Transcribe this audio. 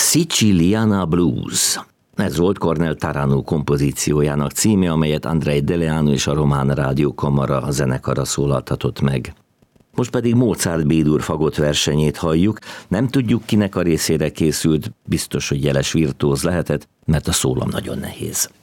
Siciliana Blues. Ez volt Cornel Tarano kompozíciójának címe, amelyet Andrei Deleanu és a Román Rádiókamara zenekara szólaltatott meg. Most pedig Mozart B-dur fagott versenyét halljuk, nem tudjuk kinek a részére készült, biztos, hogy jeles virtuóz lehetett, mert a szólam nagyon nehéz.